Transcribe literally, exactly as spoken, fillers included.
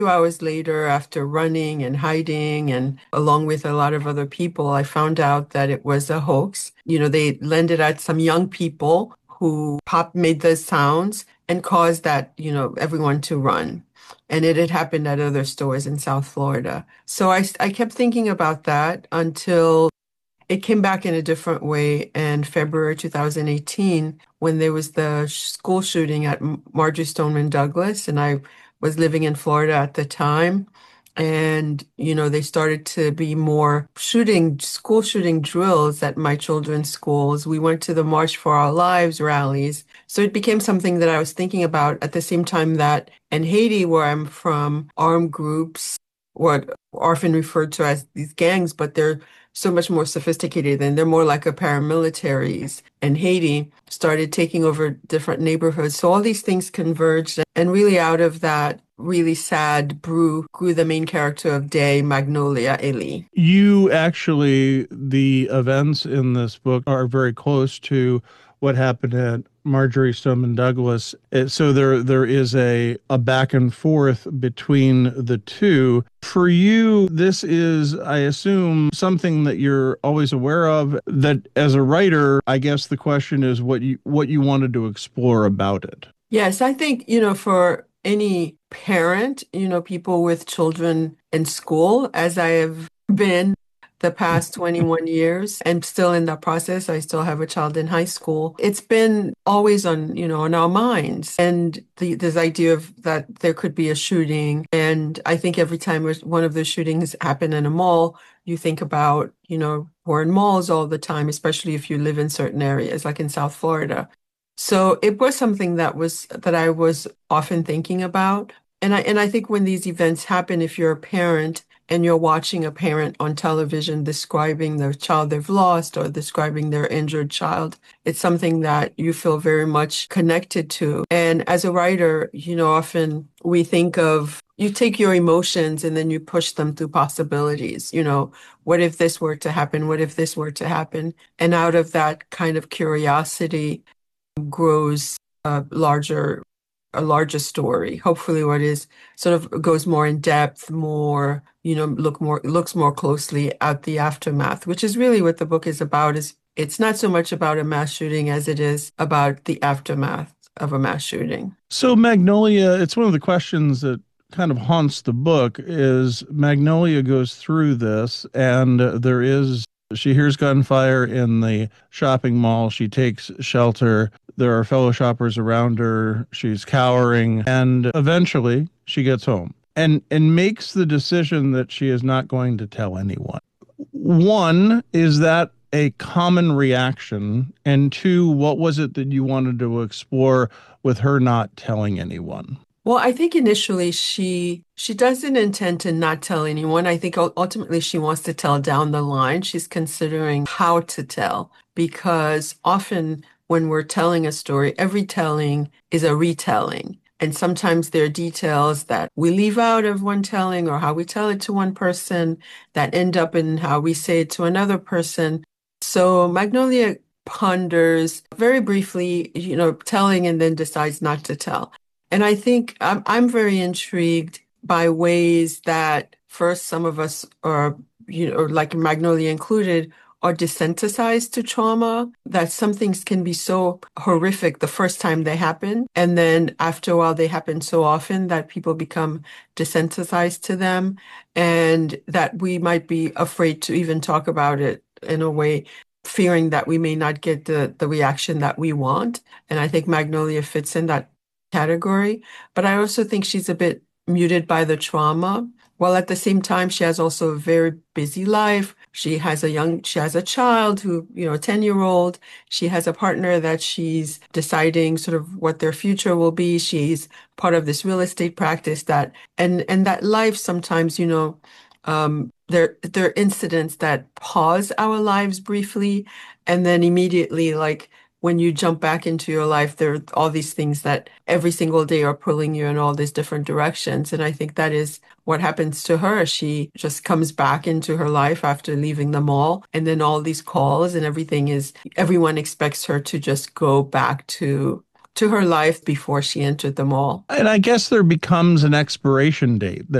Two hours later, after running and hiding, and along with a lot of other people, I found out that it was a hoax. You know, they landed at some young people who pop made the sounds and caused that, you know, everyone to run. And it had happened at other stores in South Florida. So I, I kept thinking about that until it came back in a different way in February two thousand eighteen when there was the school shooting at Marjory Stoneman Douglas, and I was living in Florida at the time. And, you know, they started to be more shooting, school shooting drills at my children's schools. We went to the March for Our Lives rallies. So it became something that I was thinking about at the same time that in Haiti, where I'm from, armed groups, what are often referred to as these gangs, but they're so much more sophisticated and they're more like a paramilitaries. And Haiti started taking over different neighborhoods. So all these things converged. And really out of that really sad brew grew the main character of Day, Magnolia Eli. You actually, the events in this book are very close to what happened at Marjory Stoneman Douglas. It- So there there is a, a back and forth between the two. For you, this is, I assume, something that you're always aware of, that as a writer, I guess the question is what you what you wanted to explore about it. Yes, I think, you know, for any parent, you know, people with children in school, as I have been the past twenty-one years and still in that process, I still have a child in high school. It's been always on, you know, on our minds. And the this idea of that there could be a shooting. And I think every time there's- one of those shootings happen in a mall, you think about, you know, we're in malls all the time, especially if you live in certain areas, like in South Florida. So it was something that was that I was often thinking about. And I and I think when these events happen, if you're a parent and you're watching a parent on television describing the child they've lost or describing their injured child, it's something that you feel very much connected to. And as a writer, you know, often we think of you take your emotions and then you push them through possibilities. You know, what if this were to happen? What if this were to happen? And out of that kind of curiosity grows a larger a larger story. Hopefully what is sort of goes more in depth, more, you know, look more looks more closely at the aftermath, which is really what the book is about, is it's not so much about a mass shooting as it is about the aftermath of a mass shooting. So Magnolia, it's one of the questions that kind of haunts the book is Magnolia goes through this and uh, there is she hears gunfire in the shopping mall. She takes shelter. There are fellow shoppers around her. She's cowering and eventually she gets home and and makes the decision that she is not going to tell anyone. One, is that a common reaction? And two, what was it that you wanted to explore with her not telling anyone? Well, I think initially she she doesn't intend to not tell anyone. I think ul- ultimately she wants to tell down the line. She's considering how to tell because often when we're telling a story, every telling is a retelling. And sometimes there are details that we leave out of one telling or how we tell it to one person that end up in how we say it to another person. So Magnolia ponders very briefly, you know, telling and then decides not to tell. And I think I'm I'm very intrigued by ways that first some of us are, you know, like Magnolia included, are desensitized to trauma, that some things can be so horrific the first time they happen. And then after a while, they happen so often that people become desensitized to them and that we might be afraid to even talk about it in a way, fearing that we may not get the, the reaction that we want. And I think Magnolia fits in that category. But I also think she's a bit muted by the trauma. While at the same time, she has also a very busy life. She has a young, she has a child who, you know, a ten-year-old. She has a partner that she's deciding sort of what their future will be. She's part of this real estate practice that, and and that life sometimes, you know, um, there there are incidents that pause our lives briefly, and then immediately, like when you jump back into your life, there are all these things that every single day are pulling you in all these different directions. And I think that is what happens to her. She just comes back into her life after leaving the mall, and then all these calls and everything is, everyone expects her to just go back to to her life before she entered the mall. And I guess there becomes an expiration date that